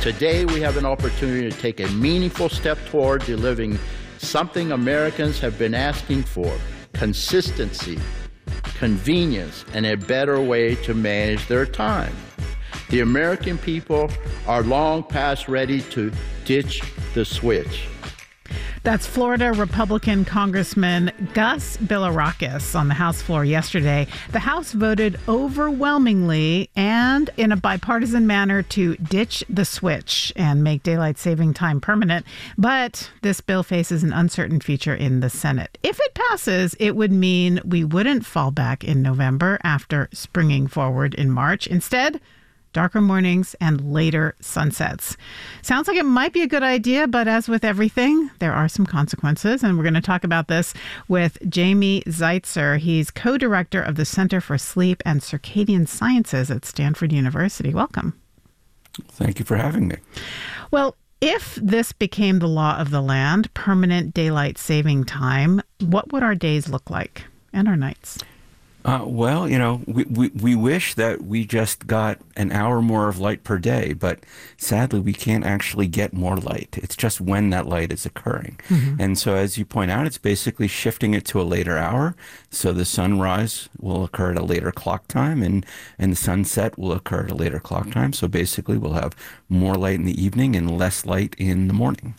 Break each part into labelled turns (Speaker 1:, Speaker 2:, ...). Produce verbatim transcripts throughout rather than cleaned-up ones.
Speaker 1: Today, we have an opportunity to take a meaningful step toward delivering something Americans have been asking for: consistency, convenience, and a better way to manage their time. The American people are long past ready to ditch the switch.
Speaker 2: That's Florida Republican Congressman Gus Bilirakis on the House floor yesterday. The House voted overwhelmingly and in a bipartisan manner to ditch the switch and make daylight saving time permanent. But this bill faces an uncertain future in the Senate. If it passes, it would mean we wouldn't fall back in November after springing forward in March. Instead, darker mornings and later sunsets. Sounds like it might be a good idea, but as with everything, there are some consequences. And we're going to talk about this with Jamie Zeitzer. He's co-director of the Center for Sleep and Circadian Sciences at Stanford University. Welcome.
Speaker 3: Thank you for having me.
Speaker 2: Well, if this became the law of the land, permanent daylight saving time, what would our days look like and our nights?
Speaker 3: Uh, well, you know, we, we, we wish that we just got an hour more of light per day, but sadly we can't actually get more light. It's just when that light is occurring. Mm-hmm. And so as you point out, it's basically shifting it to a later hour. So the sunrise will occur at a later clock time and, and the sunset will occur at a later clock time. So basically we'll have more light in the evening and less light in the morning.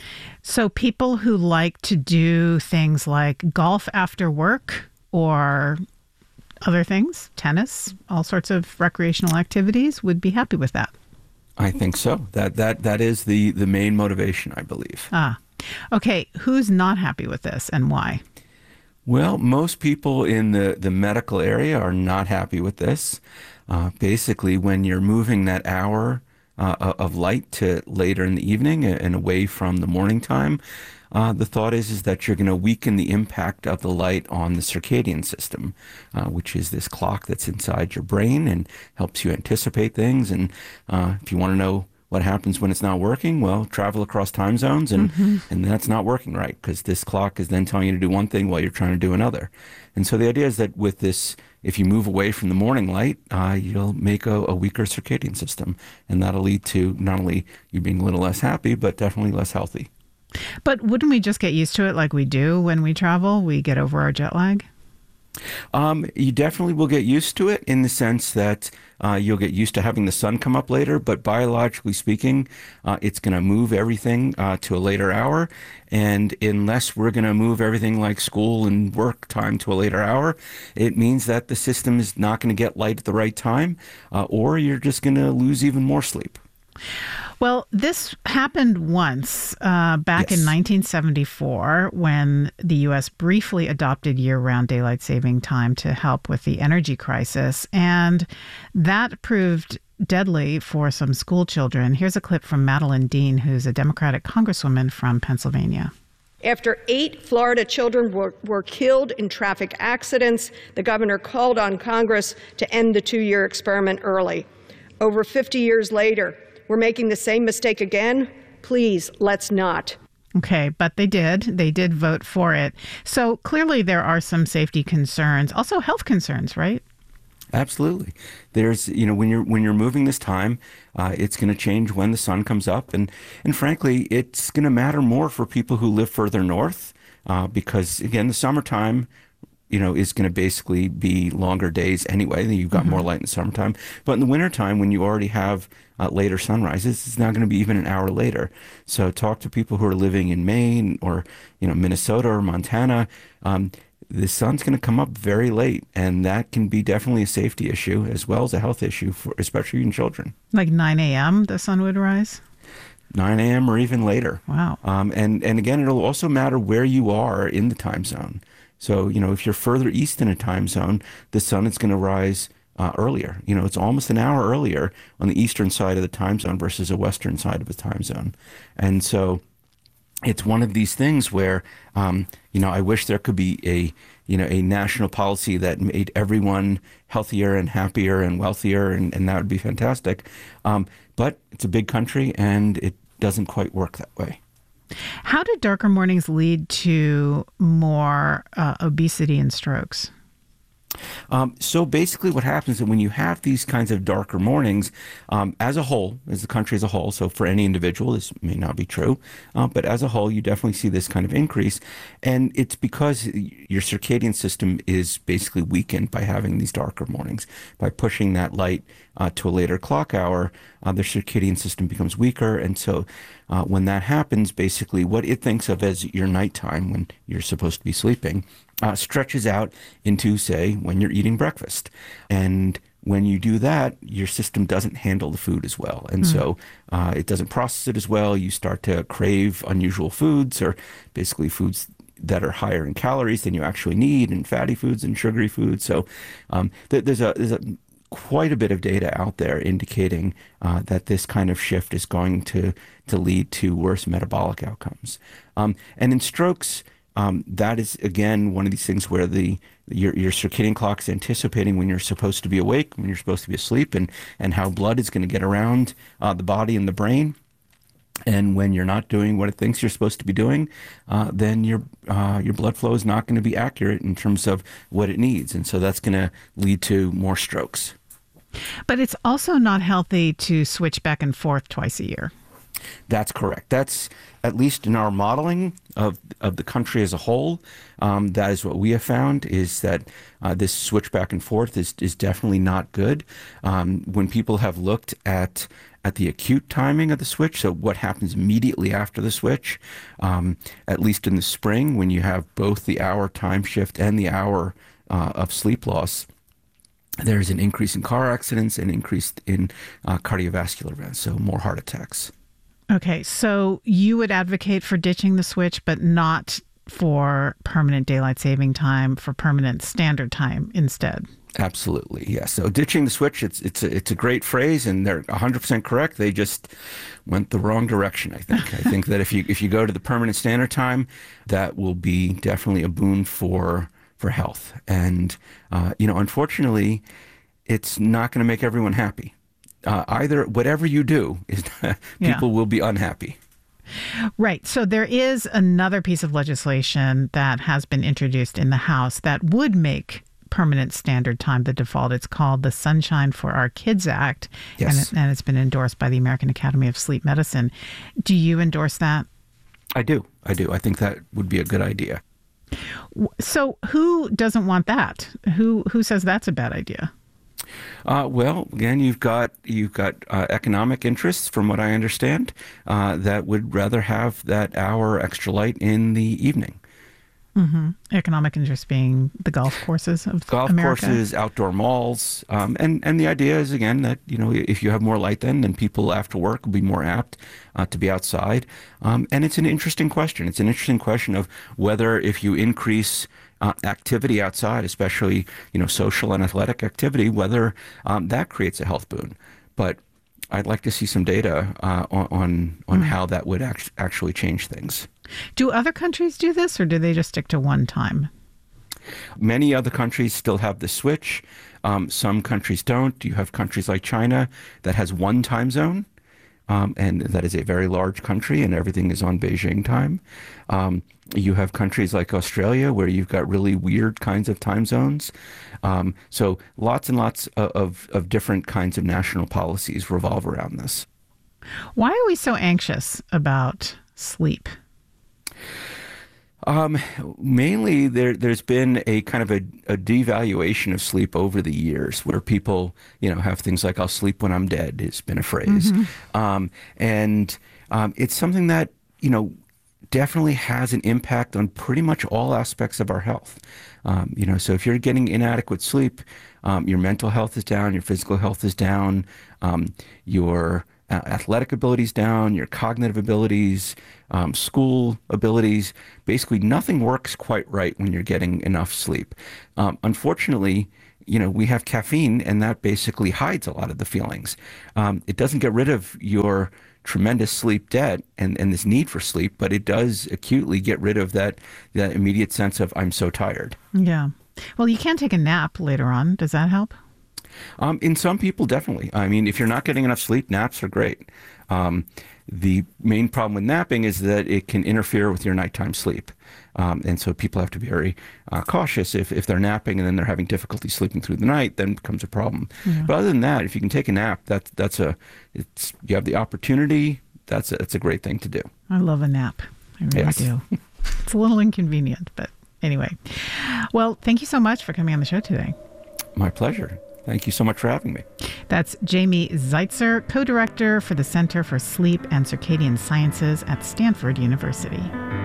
Speaker 2: So people who like to do things like golf after work or other things, tennis, all sorts of recreational activities, would be happy with that.
Speaker 3: I think so. That that that is the, the main motivation, I believe.
Speaker 2: Ah, okay. Who's not happy with this and why?
Speaker 3: Well, most people in the, the medical area are not happy with this. Uh, basically, when you're moving that hour uh, of light to later in the evening and away from the morning time, Uh, the thought is, is that you're going to weaken the impact of the light on the circadian system, uh, which is this clock that's inside your brain and helps you anticipate things. And uh, if you want to know what happens when it's not working, well, travel across time zones, and, mm-hmm. and that's not working right because this clock is then telling you to do one thing while you're trying to do another. And so the idea is that with this, if you move away from the morning light, uh, you'll make a, a weaker circadian system, and that'll lead to not only you being a little less happy, but definitely less healthy.
Speaker 2: But wouldn't we just get used to it like we do when we travel? We get over our jet lag?
Speaker 3: Um, you definitely will get used to it in the sense that uh, you'll get used to having the sun come up later. But biologically speaking, uh, it's going to move everything uh, to a later hour. And unless we're going to move everything like school and work time to a later hour, it means that the system is not going to get light at the right time, uh, or you're just going to lose even more sleep.
Speaker 2: Well, this happened once uh, back yes. in nineteen seventy-four when the U S briefly adopted year-round daylight saving time to help with the energy crisis. And that proved deadly for some school children. Here's a clip from Madeline Dean, who's a Democratic congresswoman from Pennsylvania.
Speaker 4: After eight Florida children were, were killed in traffic accidents, the governor called on Congress to end the two-year experiment early. Over fifty years later, we're making the same mistake again. Please, let's not.
Speaker 2: Okay, but they did. They did vote for it. So clearly there are some safety concerns, also health concerns, right?
Speaker 3: Absolutely. There's, you know, when you're when you're moving this time, uh, it's going to change when the sun comes up, and and frankly, it's going to matter more for people who live further north, uh, because again, the summertime, you know, is going to basically be longer days anyway. You've got mm-hmm. more light in the summertime. But in the wintertime, when you already have uh, later sunrises, it's now going to be even an hour later. So talk to people who are living in Maine or, you know, Minnesota or Montana. Um, the sun's going to come up very late, and that can be definitely a safety issue as well as a health issue, for especially in children.
Speaker 2: Like nine a.m. the sun would rise?
Speaker 3: nine a.m. or even later.
Speaker 2: Wow.
Speaker 3: Um, and, and again, it'll also matter where you are in the time zone. So, you know, if you're further east in a time zone, the sun is going to rise uh, earlier. You know, it's almost an hour earlier on the eastern side of the time zone versus a western side of the time zone. And so it's one of these things where, um, you know, I wish there could be a, you know, a national policy that made everyone healthier and happier and wealthier, and, and that would be fantastic. Um, but it's a big country, and it doesn't quite work that way.
Speaker 2: How do darker mornings lead to more uh, obesity and strokes?
Speaker 3: Um, so basically what happens is that when you have these kinds of darker mornings, um, as a whole, as the country as a whole, so for any individual, this may not be true, uh, but as a whole, you definitely see this kind of increase. And it's because your circadian system is basically weakened by having these darker mornings. By pushing that light uh, to a later clock hour, uh, the circadian system becomes weaker. And so uh, when that happens, basically what it thinks of as your nighttime when you're supposed to be sleeping, Uh, stretches out into, say, when you're eating breakfast. And when you do that, your system doesn't handle the food as well. And mm. so uh, it doesn't process it as well. You start to crave unusual foods, or basically foods that are higher in calories than you actually need, and fatty foods and sugary foods. So um, th- there's a there's a quite a bit of data out there indicating uh, that this kind of shift is going to to lead to worse metabolic outcomes. Um, and in strokes, Um, that is, again, one of these things where the your, your circadian clock is anticipating when you're supposed to be awake, when you're supposed to be asleep, and, and how blood is going to get around uh, the body and the brain. And when you're not doing what it thinks you're supposed to be doing, uh, then your uh, your blood flow is not going to be accurate in terms of what it needs. And so that's going to lead to more strokes.
Speaker 2: But it's also not healthy to switch back and forth twice a year.
Speaker 3: That's correct. That's, at least in our modeling of of the country as a whole, um, that is what we have found, is that uh, this switch back and forth is, is definitely not good. Um, when people have looked at at the acute timing of the switch, so what happens immediately after the switch, um, at least in the spring, when you have both the hour time shift and the hour uh, of sleep loss, there's an increase in car accidents and increase in uh, cardiovascular events, so more heart attacks.
Speaker 2: Okay, so you would advocate for ditching the switch, but not for permanent daylight saving time, for permanent standard time instead.
Speaker 3: Absolutely, yes. So ditching the switch, it's it's a, it's a great phrase, and they're one hundred percent correct. They just went the wrong direction, I think. I think that if you if you go to the permanent standard time, that will be definitely a boon for for health. And uh, you know, unfortunately, it's not going to make everyone happy. Uh, either whatever you do, is people yeah. will be unhappy.
Speaker 2: Right. So there is another piece of legislation that has been introduced in the House that would make permanent standard time the default. It's called the Sunshine for Our Kids Act,
Speaker 3: yes.
Speaker 2: and, it, and it's been endorsed by the American Academy of Sleep Medicine. Do you endorse that?
Speaker 3: I do. I do. I think that would be a good idea.
Speaker 2: So who doesn't want that? Who who says that's a bad idea?
Speaker 3: Uh, well, again, you've got you've got uh, economic interests, from what I understand, uh, that would rather have that hour extra light in the evening.
Speaker 2: Mm-hmm. Economic interest being the golf courses of
Speaker 3: golf
Speaker 2: America.
Speaker 3: courses, outdoor malls, um, and and the idea is, again, that you know if you have more light, then then people after work will be more apt uh, to be outside. Um, and it's an interesting question. It's an interesting question of whether, if you increase Uh, activity outside, especially you know social and athletic activity, whether um, that creates a health boon. But I'd like to see some data uh, on on, on mm. how that would act- actually change things.
Speaker 2: Do other countries do this, or do they just stick to one time?
Speaker 3: Many other countries still have the switch. Um, some countries don't. You have countries like China that has one time zone. Um, and that is a very large country, and everything is on Beijing time. Um, you have countries like Australia where you've got really weird kinds of time zones. Um, so lots and lots of, of, of different kinds of national policies revolve around this.
Speaker 2: Why are we so anxious about sleep?
Speaker 3: Um, mainly, there, there's been a kind of a, a devaluation of sleep over the years, where people, you know, have things like "I'll sleep when I'm dead" has been a phrase, mm-hmm. um, and um, it's something that you know definitely has an impact on pretty much all aspects of our health. Um, you know, so if you're getting inadequate sleep, um, your mental health is down, your physical health is down, um, your Uh, athletic abilities down, your cognitive abilities, um, school abilities. Basically, nothing works quite right when you're getting enough sleep. Um, unfortunately, you know, we have caffeine, and that basically hides a lot of the feelings. Um, it doesn't get rid of your tremendous sleep debt and, and this need for sleep, but it does acutely get rid of that, that immediate sense of, I'm so tired.
Speaker 2: Yeah. Well, you can take a nap later on. Does that help?
Speaker 3: Um, in some people, definitely. I mean, if you're not getting enough sleep, naps are great. Um, the main problem with napping is that it can interfere with your nighttime sleep. Um, and so people have to be very uh, cautious. If, if they're napping and then they're having difficulty sleeping through the night, then it becomes a problem. Yeah. But other than that, if you can take a nap, that's, that's a, it's, you have the opportunity, that's a, it's a great thing to do.
Speaker 2: I love a nap. I really
Speaker 3: yes.
Speaker 2: do. It's a little inconvenient, but anyway. Well, thank you so much for coming on the show today.
Speaker 3: My pleasure. Thank you so much for having me.
Speaker 2: That's Jamie Zeitzer, co-director for the Center for Sleep and Circadian Sciences at Stanford University.